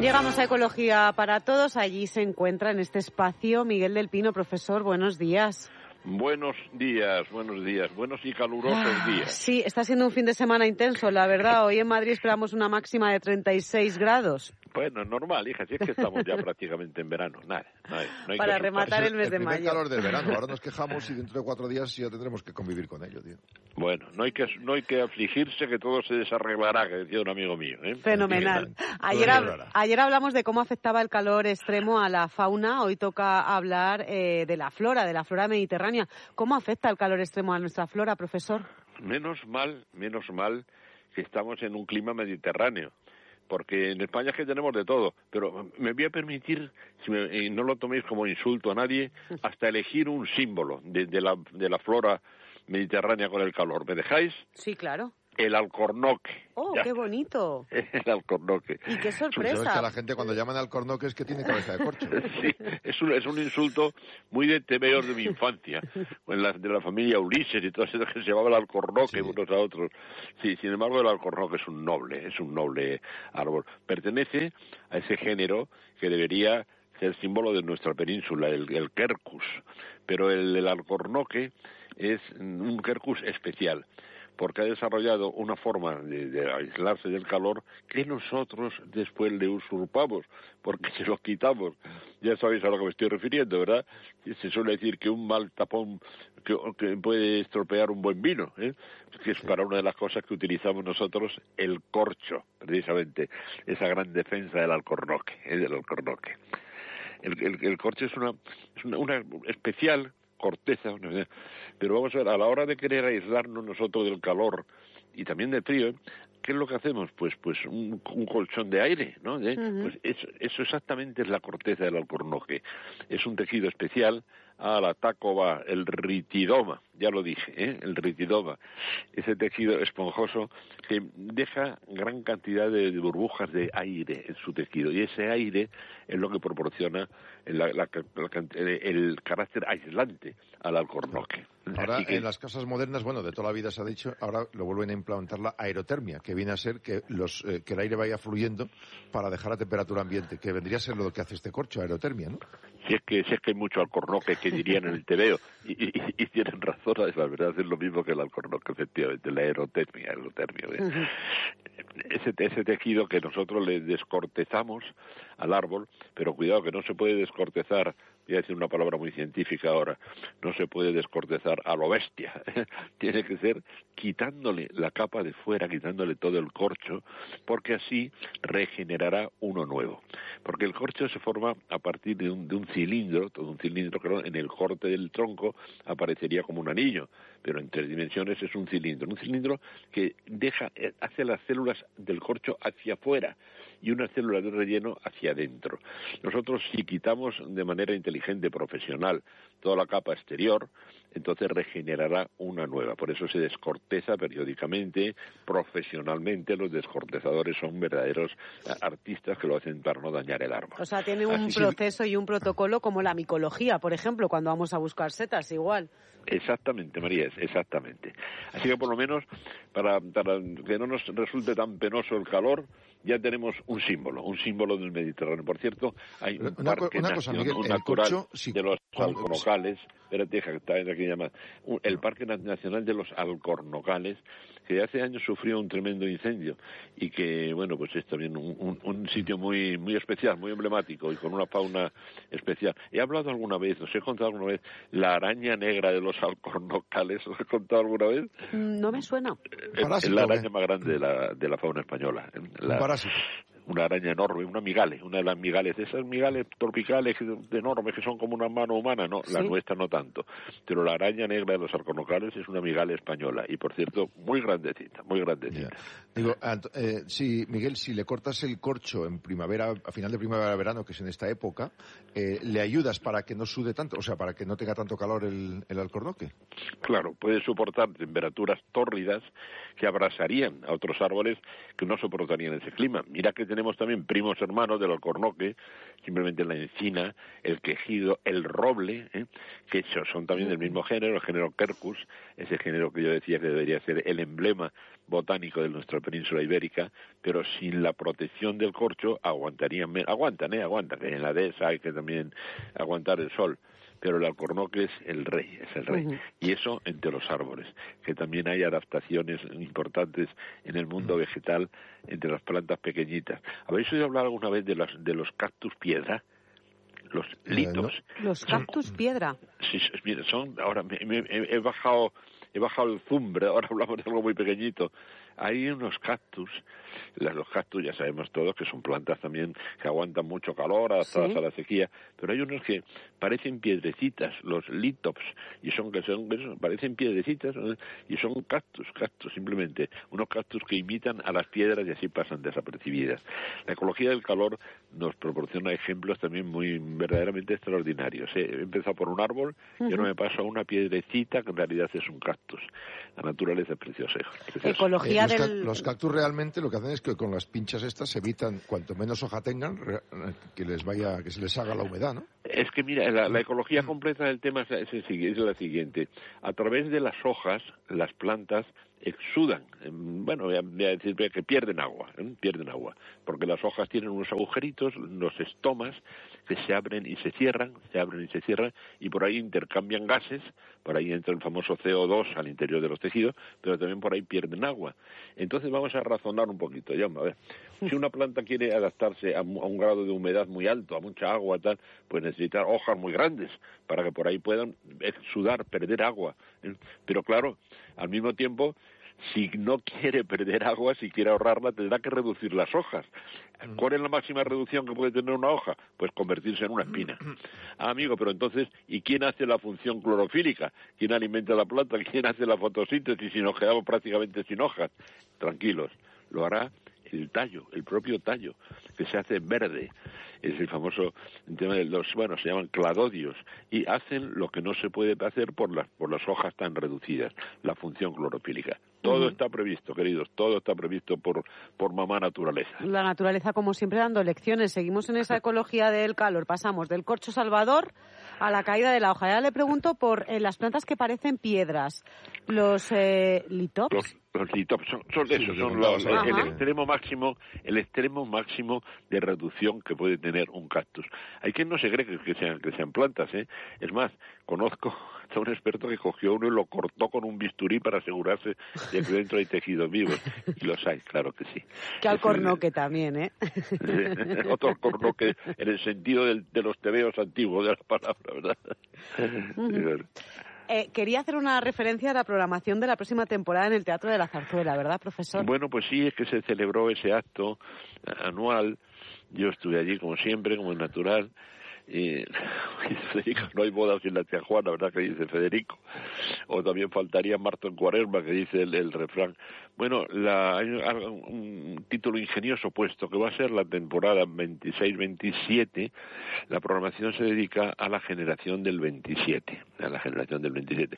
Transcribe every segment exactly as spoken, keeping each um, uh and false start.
Llegamos a Ecología para Todos. Allí se encuentra en este espacio Miguel del Pino. Profesor, buenos días. Buenos días, buenos días, buenos y calurosos ah, días. Sí, está siendo un fin de semana intenso, la verdad. Hoy en Madrid esperamos una máxima de treinta y seis grados. Bueno, normal, hija, si es que estamos ya prácticamente en verano, nada, no hay, no hay Para que rematar el mes el de primer mayo. calor del verano, ahora nos quejamos y dentro de cuatro días ya tendremos que convivir con ello, tío. Bueno, no hay que no hay que afligirse, que todo se desarreglará, que decía un amigo mío, ¿eh? Fenomenal. Ayer, hab- ayer hablamos de cómo afectaba el calor extremo a la fauna, hoy toca hablar eh, de la flora, de la flora mediterránea. ¿Cómo afecta el calor extremo a nuestra flora, profesor? Menos mal, menos mal que estamos en un clima mediterráneo. Porque en España es que tenemos de todo, pero me voy a permitir, si me, y no lo toméis como insulto a nadie, hasta elegir un símbolo de, de, la, de la flora mediterránea con el calor. ¿Me dejáis? Sí, claro. El alcornoque. ¡Oh, ya. qué bonito! El alcornoque. ¡Y qué sorpresa! Sabes que a la gente cuando llaman alcornoque es que tiene cabeza de corcho. Sí, es un, es un insulto muy de tebeos de mi infancia, la, de la familia Ulises y todo eso que se llamaba el alcornoque, sí, unos a otros. Sí, sin embargo el alcornoque es un noble, es un noble árbol. Pertenece a ese género que debería ser símbolo de nuestra península, el, el quercus. Pero el, el alcornoque es un quercus especial, porque ha desarrollado una forma de, de aislarse del calor que nosotros después le usurpamos, porque se lo quitamos. Ya sabéis a lo que me estoy refiriendo, ¿verdad? Se suele decir que un mal tapón que, que puede estropear un buen vino, ¿eh? Que es para una de las cosas que utilizamos nosotros, el corcho, precisamente, esa gran defensa del alcornoque, ¿eh? del alcornoque. El, el, el corcho es una, es una, una especial corteza, pero vamos a ver, a la hora de querer aislarnos nosotros del calor y también del frío, ¿qué es lo que hacemos? Pues pues un, un colchón de aire, ¿no? ¿Eh? Uh-huh. Pues eso, eso exactamente es la corteza del alcornoque. Es un tejido especial a la tacoba, el ritidoma, ya lo dije, ¿eh? El ritidoma, ese tejido esponjoso que deja gran cantidad de, de burbujas de aire en su tejido, y ese aire es lo que proporciona la, la, la, el, el carácter aislante al alcornoque. Ahora, que... en las casas modernas, bueno, de toda la vida se ha dicho, ahora lo vuelven a implantar la aerotermia, que viene a ser que los eh, que el aire vaya fluyendo para dejar a temperatura ambiente, que vendría a ser lo que hace este corcho, aerotermia, ¿no? Si es que si es que hay mucho alcornoque que dirían en el tebeo, y, y, y tienen razón, la verdad es lo mismo que el alcornoque, efectivamente, la aerotermia, aerotermia. Uh-huh. Ese, ese tejido que nosotros le descortezamos al árbol, pero cuidado que no se puede descortezar, voy a decir una palabra muy científica ahora, no se puede descortezar a lo bestia, tiene que ser quitándole la capa de fuera, quitándole todo el corcho, porque así regenerará uno nuevo. Porque el corcho se forma a partir de un, de un cilindro, todo un cilindro que en el corte del tronco aparecería como un anillo, pero en tres dimensiones es un cilindro, un cilindro que deja, hace las células del corcho hacia afuera y unas células de relleno hacia adentro. Nosotros, si quitamos de manera inteligente, profesional, toda la capa exterior, entonces regenerará una nueva. Por eso se descorteza periódicamente, profesionalmente. Los descortezadores son verdaderos artistas que lo hacen para no dañar el árbol. O sea, tiene un Así proceso sí. y un protocolo como la micología, por ejemplo, cuando vamos a buscar setas, igual. Exactamente, María, exactamente. Así que por lo menos, para, para que no nos resulte tan penoso el calor, ya tenemos un símbolo, un símbolo del Mediterráneo. Por cierto, hay un una, parque una cosa, nacional, Miguel, natural corcho, sí, de los cuando, alcornocales, espérate, deja que está aquí llamado, el Parque Nacional de los Alcornocales, que hace años sufrió un tremendo incendio y que, bueno, pues es también un, un, un sitio muy muy especial, muy emblemático y con una fauna especial. He hablado alguna vez, os he contado alguna vez, la araña negra de los alcornocales, ¿os he contado alguna vez? No me suena. Es la araña más grande de la, de la fauna española. La, un parásito. Una araña enorme, una migale, una de las migales, esas migales tropicales enormes que son como una mano humana, no, ¿sí? La nuestra no tanto, pero la araña negra de los alcornocales es una migale española y, por cierto, muy grandecita, muy grandecita. Yeah. Digo, eh, sí, Miguel, si le cortas el corcho en primavera, a final de primavera-verano, que es en esta época, eh, ¿le ayudas para que no sude tanto, o sea, para que no tenga tanto calor el, el alcornoque? Claro, puede soportar temperaturas tórridas que abrasarían a otros árboles que no soportarían ese clima. Mira que tenemos tenemos también primos hermanos del alcornoque, simplemente la encina, el quejigo, el roble, ¿eh? que son también del mismo género, el género Quercus, ese género que yo decía que debería ser el emblema botánico de nuestra península ibérica, pero sin la protección del corcho aguantarían, aguantan, ¿eh? aguantan, que en la dehesa hay que también aguantar el sol. Pero el alcornoque es el rey, es el rey. Uh-huh. Y eso entre los árboles, que también hay adaptaciones importantes en el mundo vegetal entre las plantas pequeñitas. ¿Habéis oído hablar alguna vez de los, de los cactus piedra? Los litos. Los cactus son, piedra. Sí, mira, son, ahora me, me, he bajado, he bajado el zumbre, ahora hablamos de algo muy pequeñito. Hay unos cactus, los cactus ya sabemos todos que son plantas también que aguantan mucho calor, adaptadas ¿sí? a la sequía, pero hay unos que parecen piedrecitas, los litops, y son que son, parecen piedrecitas, ¿no? Y son cactus, cactus simplemente, unos cactus que imitan a las piedras y así pasan desapercibidas. La ecología del calor nos proporciona ejemplos también muy verdaderamente extraordinarios. ¿eh? He empezado por un árbol, uh-huh. y ahora me paso a una piedrecita que en realidad es un cactus. La naturaleza es preciosa. preciosa. Ecología Eh, los, del... ca- los cactus realmente lo que hacen es que con las pinchas estas evitan, cuanto menos hoja tengan, re- que les vaya, que se les haga la humedad, ¿no? Es que mira, la, la ecología completa del tema es, es, es la siguiente. A través de las hojas, las plantas exudan, bueno, voy a, voy a decir que pierden agua, ¿eh? pierden agua, porque las hojas tienen unos agujeritos, unos estomas que se abren y se cierran, se abren y se cierran, y por ahí intercambian gases, por ahí entra el famoso C O dos al interior de los tejidos, pero también por ahí pierden agua. Entonces vamos a razonar un poquito, ya, a ver, si una planta quiere adaptarse a, a un grado de humedad muy alto, a mucha agua, tal, pues necesita hojas muy grandes para que por ahí puedan exudar, perder agua, ¿eh? Pero claro, al mismo tiempo, si no quiere perder agua, si quiere ahorrarla, tendrá que reducir las hojas. ¿Cuál es la máxima reducción que puede tener una hoja? Pues convertirse en una espina. Ah, amigo, pero entonces, ¿y quién hace la función clorofílica? ¿Quién alimenta la planta? ¿Quién hace la fotosíntesis si nos quedamos prácticamente sin hojas? Tranquilos, lo hará el tallo, el propio tallo, que se hace verde. Es el famoso tema de los, bueno, se llaman cladodios, y hacen lo que no se puede hacer por las, por las hojas tan reducidas, la función clorofílica. Todo uh-huh. está previsto, queridos, todo está previsto por, por mamá naturaleza. La naturaleza, como siempre, dando lecciones. Seguimos en esa ecología del calor. Pasamos del corcho salvador a la caída de la hoja. Ya le pregunto por eh, las plantas que parecen piedras. Los eh, litops. Los, los litops son, son sí, esos, son los, el, el extremo máximo, el extremo máximo de reducción que puede tener un cactus. Hay quien no se cree que, que sean que sean plantas, ¿eh? Es más, conozco a un experto que cogió uno y lo cortó con un bisturí para asegurarse de que dentro hay tejidos vivos. Y los hay, claro que sí. Que alcornoque es, también, ¿eh? Otro alcornoque en el sentido del, de los tebeos antiguos de la palabra, ¿verdad? Uh-huh. Eh, quería hacer una referencia a la programación de la próxima temporada en el Teatro de la Zarzuela, ¿verdad, profesor? Bueno, pues sí, es que se celebró ese acto anual. Yo estuve allí, como siempre, como es natural. Y Federico, no hay bodas sin la tía Juana, ¿verdad? Que dice Federico. O también faltaría Marto en Cuaresma, que dice el, el refrán. Bueno, la, hay un título ingenioso puesto que va a ser la temporada veintiséis veintisiete. La programación se dedica a la generación del veintisiete, a la generación del veintisiete.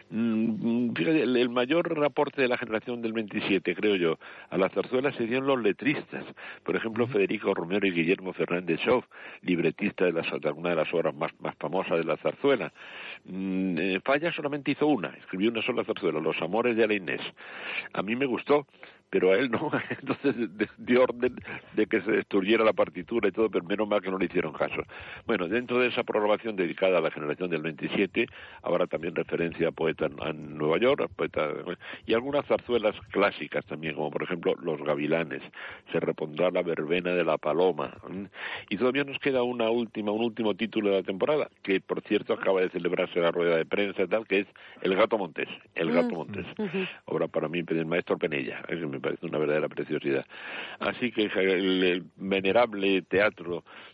Fíjate, el, el mayor aporte de la generación del veintisiete, creo yo, a la zarzuela se dieron los letristas. Por ejemplo, Federico Romero y Guillermo Fernández Schoff, libretista de, las, de una de las obras más, más famosas de la zarzuela. Mm, eh, Falla solamente hizo una, escribió una sola zarzuela, Los amores de Ala Inés. A mí me gustó, pero a él no, entonces dio orden de que se destruyera la partitura y todo, pero menos mal que no le hicieron caso. Bueno, dentro de esa programación dedicada a la generación del veintisiete, habrá también referencia a poetas en Nueva York, a poetas, y algunas zarzuelas clásicas también, como por ejemplo Los Gavilanes, se repondrá La verbena de la paloma, y todavía nos queda una última, un último título de la temporada, que por cierto acaba de celebrarse la rueda de prensa y tal, que es El gato montés, El gato montés, uh-huh. obra para mí del maestro Penella, que me parece una verdadera preciosidad. Así que el, el venerable teatro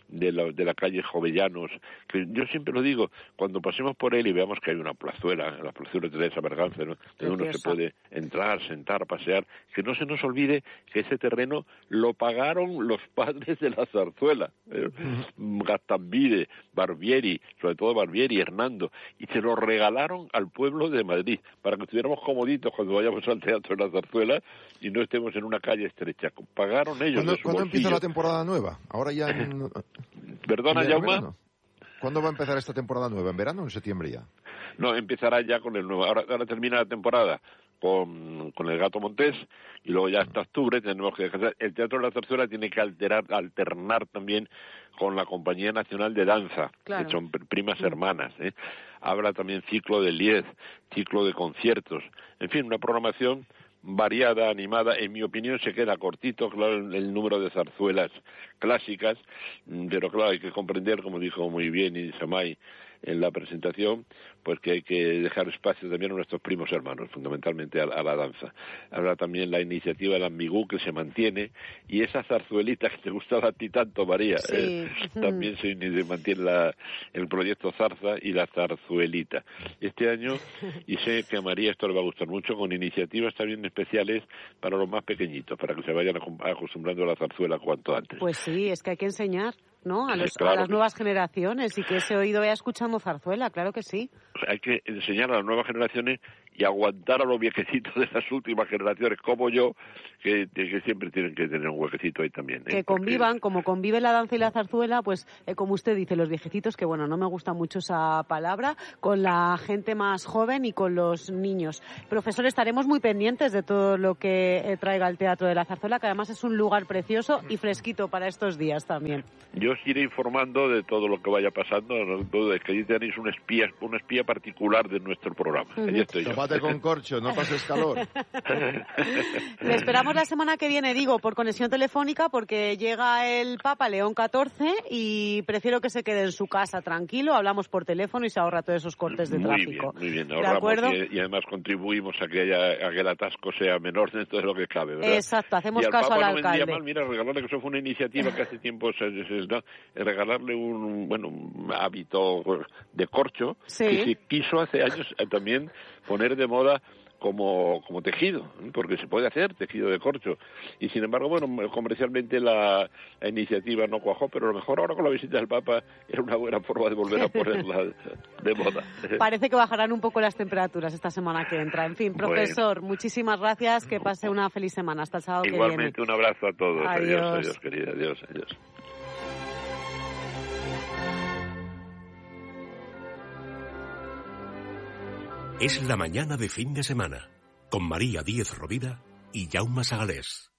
de la, de la calle Jovellanos, que yo siempre lo digo, cuando pasemos por él y veamos que hay una plazuela, la plazuela de Teresa Berganza, ¿no?, donde uno se puede entrar, sentar, pasear, que no se nos olvide que ese terreno lo pagaron los padres de la zarzuela, eh, Gastambide, Barbieri, sobre todo Barbieri, Hernando, y se lo regalaron al pueblo de Madrid, para que estuviéramos comoditos cuando vayamos al teatro de la zarzuela y no estemos en una calle estrecha. Pagaron ellos ¿Cuándo, de su ¿cuándo bolsillo. empieza la temporada nueva? Ahora ya en... ¿Perdona, Jaume? ¿Cuándo va a empezar esta temporada nueva? ¿En verano o en septiembre ya? No, empezará ya con el nuevo. Ahora, ahora termina la temporada con, con el Gato Montés y luego ya hasta octubre tenemos que dejar. El Teatro de la Zarzuela tiene que alterar, alternar también con la Compañía Nacional de Danza, claro, que son primas hermanas, ¿eh? Habrá también ciclo de liez, ciclo de conciertos, en fin, una programación variada, animada. En mi opinión se queda cortito, claro, el, el número de zarzuelas clásicas, pero claro, hay que comprender, como dijo muy bien Isamay en la presentación, pues que hay que dejar espacio también a nuestros primos hermanos, fundamentalmente a, a la danza. Habrá también la iniciativa del Ambigú, que se mantiene, y esa zarzuelita que te gustaba a ti tanto, María, sí. eh, también se, se mantiene la, el proyecto Zarza y la zarzuelita. Este año, y sé que a María esto le va a gustar mucho, con iniciativas también especiales para los más pequeñitos, para que se vayan acostumbrando a la zarzuela cuanto antes. Pues sí, es que hay que enseñar, ¿no?, a, los, sí, claro, a las nuevas generaciones, y que ese oído vaya escuchando zarzuela, claro que sí. Hay que enseñar a las nuevas generaciones y aguantar a los viejecitos de las últimas generaciones, como yo, que, que siempre tienen que tener un huequecito ahí también, ¿eh? Que convivan, porque... como convive la danza y la zarzuela, pues eh, como usted dice, los viejecitos, que bueno, no me gusta mucho esa palabra, con la gente más joven y con los niños. Profesor, estaremos muy pendientes de todo lo que eh, traiga el Teatro de la Zarzuela, que además es un lugar precioso y fresquito para estos días también. Yo os iré informando de todo lo que vaya pasando, no, es que allí tenéis un espía, un espía particular de nuestro programa. Uh-huh. Allí estoy yo. Tómate con corcho, no pases calor. Le esperamos la semana que viene, digo, por conexión telefónica, porque llega el Papa León catorce y prefiero que se quede en su casa tranquilo, hablamos por teléfono y se ahorra todos esos cortes de muy tráfico. Muy bien, muy bien, ahorramos y, y además contribuimos a que, haya, a que el atasco sea menor dentro de lo que cabe, ¿verdad? Exacto, hacemos y caso al, al no alcalde. Mal, mira, regalarle, que eso fue una iniciativa que hace tiempo se, se, se, ¿no? regalarle un, bueno, un hábito de corcho, sí, que se quiso hace años eh, también poner de moda como como tejido, porque se puede hacer tejido de corcho, y sin embargo, bueno, comercialmente la, la iniciativa no cuajó, pero a lo mejor ahora con la visita del Papa era una buena forma de volver a ponerla de moda. Parece que bajarán un poco las temperaturas esta semana que entra. En fin, profesor, bueno, muchísimas gracias, que pase una feliz semana, hasta el sábado que viene. Igualmente, un abrazo a todos. Adiós, adiós, adiós querida, adiós, adiós. Es la mañana de fin de semana, con María Díez Rovira y Jaume Sagalés.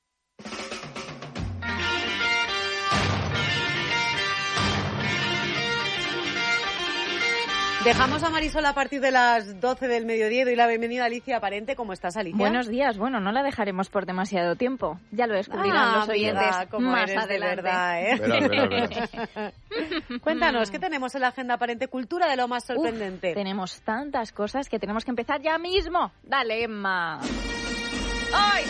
Dejamos a Marisol a partir de las doce del mediodía y doy la bienvenida a Alicia Parente. ¿Cómo estás, Alicia? Buenos días. Bueno, no la dejaremos por demasiado tiempo. Ya lo descubrirán ah, los oyentes mira, más eres adelante. De verdad, ¿eh? Verás, verás, verás. Cuéntanos, ¿qué tenemos en la agenda Parente? Cultura de lo más sorprendente. Uf, tenemos tantas cosas que tenemos que empezar ya mismo. Dale, Emma. ¡Ay!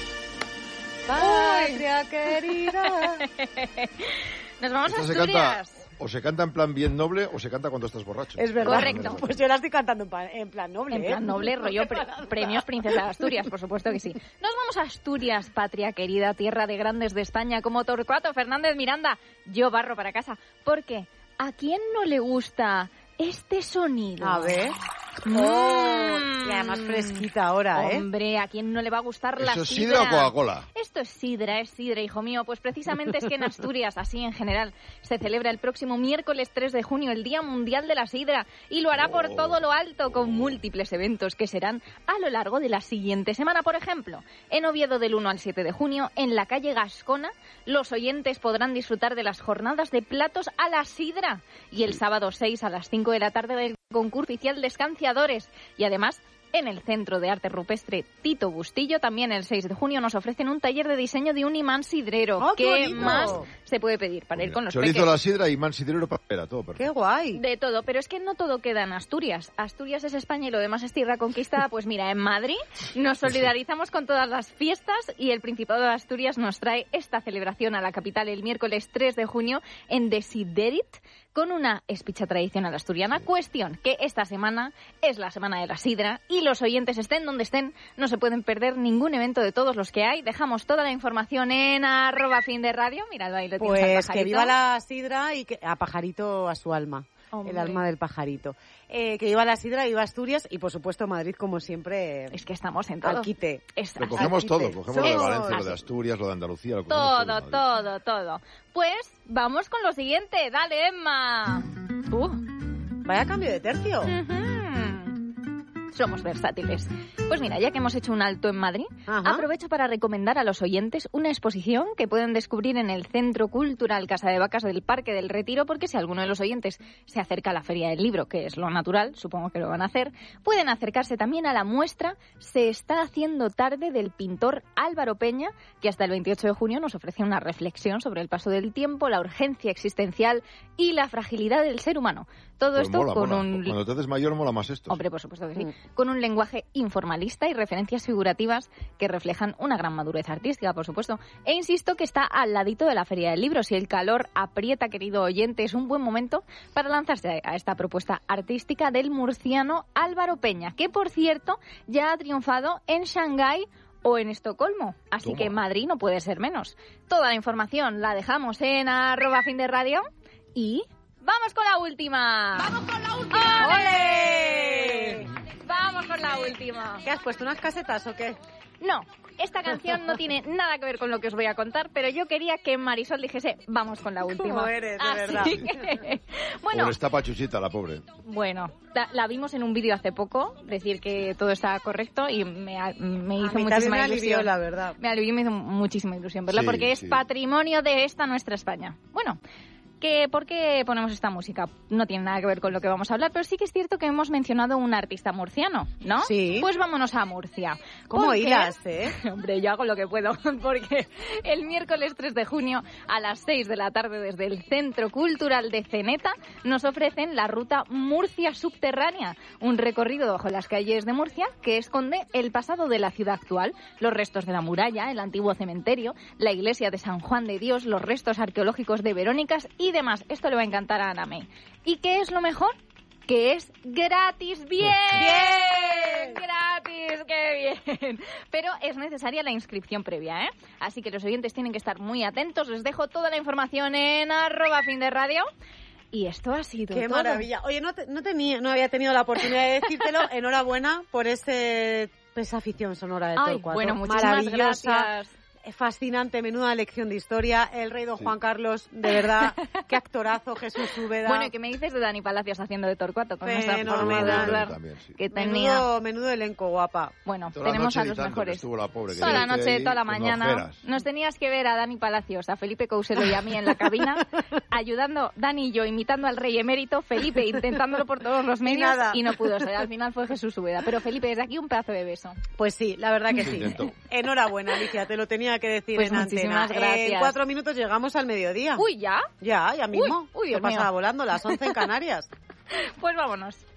¡Patria querida! Nos vamos Esto a se Asturias. Canta, o se canta en plan bien noble o se canta cuando estás borracho. Es verdad. Correcto. Pues yo la estoy cantando en plan, en plan noble. En ¿eh? plan noble, rollo pre- premios Princesa de Asturias, por supuesto que sí. Nos vamos a Asturias, patria querida, tierra de grandes de España, como Torcuato Fernández Miranda. Yo barro para casa. Porque ¿a quién no le gusta este sonido? A ver. Mm. Oh, y además fresquita ahora, ¿eh? Hombre, ¿a quién no le va a gustar la ¿Eso es sidra? sidra o Coca-Cola? Esto es sidra, es sidra, hijo mío. Pues precisamente es que en Asturias, así en general, se celebra el próximo miércoles tres de junio el Día Mundial de la Sidra, y lo hará por todo lo alto con múltiples eventos que serán a lo largo de la siguiente semana. Por ejemplo, en Oviedo del uno al siete de junio, en la calle Gascona, los oyentes podrán disfrutar de las jornadas de platos a la sidra, y el sábado seis a las cinco de la tarde del concurso oficial de escanciadores. Y además, en el Centro de Arte Rupestre Tito Bustillo, también el seis de junio, nos ofrecen un taller de diseño de un imán sidrero. ¡Oh, qué ¿Qué bonito! más se puede pedir para ir con los chorizo peques. a la sidra y man sidrero papera, todo perfecto. ¡Qué guay! De todo, pero es que no todo queda en Asturias. Asturias es España y lo demás es tierra conquistada. Pues mira, en Madrid nos solidarizamos con todas las fiestas y el Principado de Asturias nos trae esta celebración a la capital el miércoles tres de junio en Desiderit, con una espicha tradicional asturiana. Cuestión que esta semana es la semana de la sidra y los oyentes estén donde estén, no se pueden perder ningún evento de todos los que hay. Dejamos toda la información en arroba fin de radio. Mirad, ahí lo tienes al Pues pajarito. que viva la sidra y que a pajarito a su alma. Hombre. El alma del pajarito. Eh, que viva la sidra, viva Asturias y, por supuesto, Madrid, como siempre, Es que estamos en todo. al quite. Es- Lo cogemos Aquí todo, te- cogemos lo de somos- Valencia, lo de Así. Asturias, lo de Andalucía, lo cogemos Todo, todo. de Madrid. todo, todo. Pues vamos con lo siguiente. Dale, Emma. Uh. Vaya cambio de tercio. Ujú. Somos versátiles. Pues mira, ya que hemos hecho un alto en Madrid, Ajá. aprovecho para recomendar a los oyentes una exposición que pueden descubrir en el Centro Cultural Casa de Vacas del Parque del Retiro, porque si alguno de los oyentes se acerca a la Feria del Libro, que es lo natural, supongo que lo van a hacer, pueden acercarse también a la muestra Se está haciendo tarde del pintor Álvaro Peña, que hasta el veintiocho de junio nos ofrece una reflexión sobre el paso del tiempo, la urgencia existencial y la fragilidad del ser humano. Todo Pues esto mola, con mola. un... Cuando te haces mayor mola más esto. Hombre, por supuesto que sí. Mm. Con un lenguaje informalista y referencias figurativas que reflejan una gran madurez artística, por supuesto. E insisto que está al ladito de la Feria del Libro. Si el calor aprieta, querido oyente, es un buen momento para lanzarse a esta propuesta artística del murciano Álvaro Peña, que, por cierto, ya ha triunfado en Shanghái o en Estocolmo. Así Toma. que Madrid no puede ser menos. Toda la información la dejamos en arroba fin de radio y... ¡vamos con la última! ¡Vamos con la última! ¡Ole! ¡Vamos con la última! ¿Qué has puesto, unas casetas o qué? No, esta canción no tiene nada que ver con lo que os voy a contar, pero yo quería que Marisol dijese, vamos con la última. ¿Cómo eres, de Así verdad? que, bueno, Pobre, está pachuchita la pobre. bueno, la, la vimos en un vídeo hace poco, decir que todo estaba correcto y me, ha- me hizo A mí también muchísima me alivió, ilusión. la verdad. Me alivió y me hizo muchísima ilusión verla, Sí, porque es sí. patrimonio de esta nuestra España. Bueno, que ¿por qué ponemos esta música? No tiene nada que ver con lo que vamos a hablar, pero sí que es cierto que hemos mencionado un artista murciano, ¿no? Sí. Pues vámonos a Murcia. ¿Cómo Porque- hilas, eh? Hombre, yo hago lo que puedo, porque el miércoles tres de junio a las seis de la tarde desde el Centro Cultural de Ceneta nos ofrecen la ruta Murcia Subterránea, un recorrido bajo las calles de Murcia que esconde el pasado de la ciudad actual, los restos de la muralla, el antiguo cementerio, la iglesia de San Juan de Dios, los restos arqueológicos de Verónicas y demás. Esto le va a encantar a Ana May. ¿Y qué es lo mejor? Que es gratis. ¡Bien! ¡Bien! ¡Gratis! ¡Qué bien! Pero es necesaria la inscripción previa, ¿eh? Así que los oyentes tienen que estar muy atentos. Les dejo toda la información en arroba fin de radio. Y esto ha sido ¡Qué todo. maravilla! Oye, no, te- no, tenía, no había tenido la oportunidad de decírtelo. Enhorabuena por ese, esa afición sonora de Ay, Torcuato. bueno, muchísimas Maravillosa. gracias. Fascinante, menuda lección de historia. El rey don Sí. Juan Carlos, de verdad, qué actorazo, Jesús Úbeda. Bueno, ¿y qué me dices de Dani Palacios haciendo de Torcuato con esa Fenomenal. forma de hablar También, sí. que tenía? menudo, menudo elenco, guapa. Bueno, Toda la tenemos noche a los editando, que mejores. estuvo la pobre, que Toda la yo estoy noche, ahí toda la con mañana. ojeras. Nos tenías que ver a Dani Palacios, a Felipe Couselo y a mí en la cabina, ayudando, Dani y yo imitando al rey emérito, Felipe intentándolo por todos los medios nada. y no pudo ser. Al final fue Jesús Úbeda. Pero Felipe, desde aquí un pedazo de beso. Pues sí, la verdad que sí. Intento. Enhorabuena, Alicia, te lo tenía que decir Pues en antena. muchísimas gracias. En cuatro minutos llegamos al mediodía. Uy, ¿ya? Ya, ya mismo. Uy, uy, Dios ¿Qué pasaba mío. volando? Las once en Canarias. Pues vámonos.